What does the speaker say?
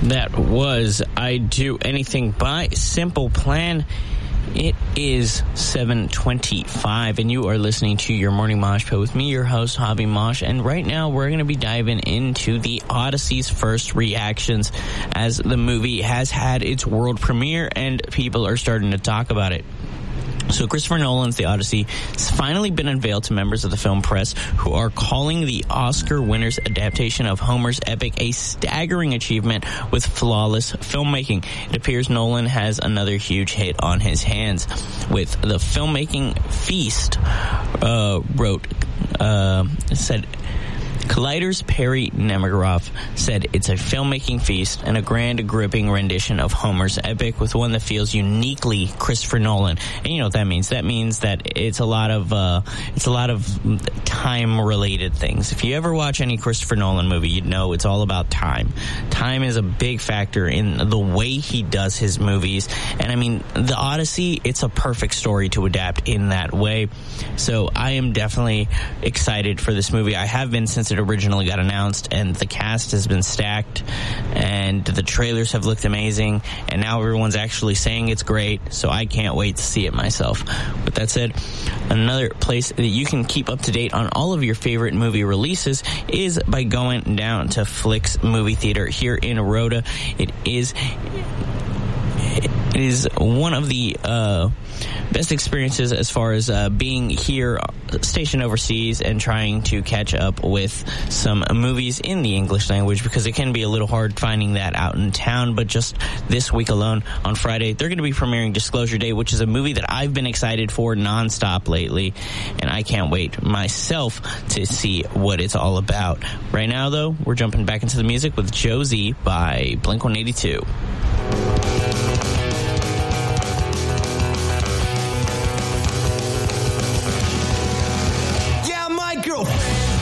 That was I'd Do Anything by Simple Plan. It is 7:25, and you are listening to your Morning Mosh Pit with me, your host, Hobby Mosh. And right now, we're going to be diving into the Odyssey's first reactions, as the movie has had its world premiere, and people are starting to talk about it. So Christopher Nolan's The Odyssey has finally been unveiled to members of the film press, who are calling the Oscar winner's adaptation of Homer's epic a staggering achievement with flawless filmmaking. It appears Nolan has another huge hit on his hands with the filmmaking feast, said Collider's Perry Nemiroff said it's a filmmaking feast and a grand, gripping rendition of Homer's epic with one that feels uniquely Christopher Nolan. And you know what that means? That means that it's a lot of time-related things. If you ever watch any Christopher Nolan movie, you'd know it's all about time. Time is a big factor in the way he does his movies. And I mean, The Odyssey, it's a perfect story to adapt in that way. So I am definitely excited for this movie. I have been since it originally got announced, and the cast has been stacked, and the trailers have looked amazing, and now everyone's actually saying it's great, so I can't wait to see it myself. With that said, another place that you can keep up to date on all of your favorite movie releases is by going down to Flicks Movie Theater here in Rhoda. It is one of the best experiences as far as being here stationed overseas and trying to catch up with some movies in the English language, because it can be a little hard finding that out in town. But just this week alone, on Friday, they're going to be premiering Disclosure Day, which is a movie that I've been excited for nonstop lately, and I can't wait myself to see what it's all about. Right now, though, we're jumping back into the music with Josie by Blink-182.